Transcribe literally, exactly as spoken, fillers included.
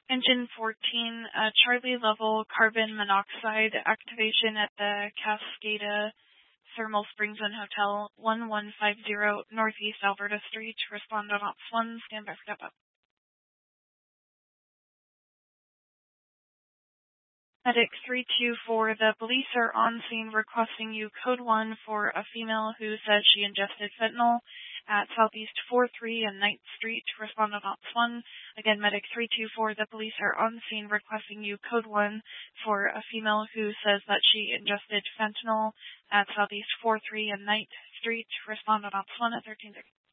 Engine fourteen, uh, Charlie level carbon monoxide activation at the Cascada Thermal Springs Inn Hotel, one one five zero Northeast Alberta Street. Respond on ops one, stand by for step up. Medic three two four, the police are on scene requesting you code one for a female who says she ingested fentanyl at Southeast four three and ninth Street. Respond on ops one. Again, Medic three two four, the police are on scene requesting you code one for a female who says that she ingested fentanyl at Southeast four three and ninth Street. Respond on ops one at thirteen thirty.